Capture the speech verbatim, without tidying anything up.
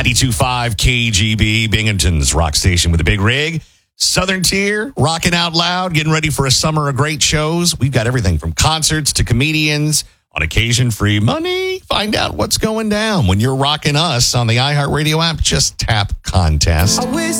ninety-two point five K G B, Binghamton's rock station with a big rig. Southern Tier, rocking out loud, getting ready for a summer of great shows. We've got everything from concerts to comedians, on occasion free money. Find out what's going down when you're rocking us on the iHeartRadio app. Just tap contest. I wish